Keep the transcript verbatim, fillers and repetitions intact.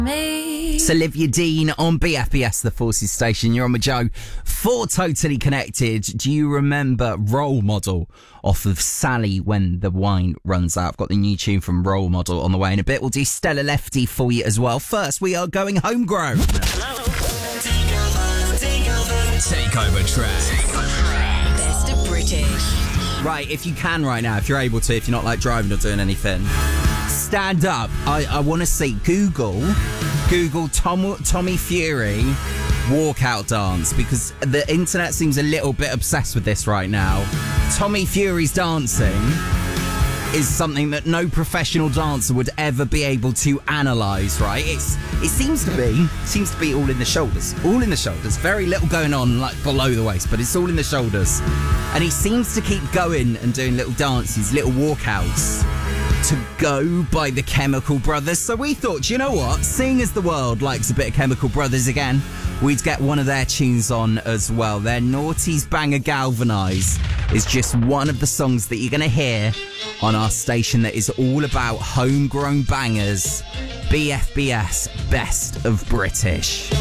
It's Olivia Dean on B F B S, the Forces station. You're on with Joe for Totally Connected. Do you remember Role Model off of Sally When the Wine Runs Out? I've got the new tune from Role Model on the way in a bit. We'll do Stella Lefty for you as well. First, we are going homegrown. Takeover track. Best of British. Right, if you can right now, if you're able to, if you're not like driving or doing anything, stand up. I, I want to see Google, Google Tom, Tommy Fury walkout dance, because the internet seems a little bit obsessed with this right now. Tommy Fury's dancing is something that no professional dancer would ever be able to analyse, right? It's it seems to be seems to be all in the shoulders, all in the shoulders. Very little going on like below the waist, but it's all in the shoulders. And he seems to keep going and doing little dances, little walkouts to go by the Chemical Brothers. So we thought, you know what? Seeing as the world likes a bit of Chemical Brothers again, we'd get one of their tunes on as well. Their Naughty's banger Galvanise is just one of the songs that you're going to hear on our station that is all about homegrown bangers. B F B S, Best of British.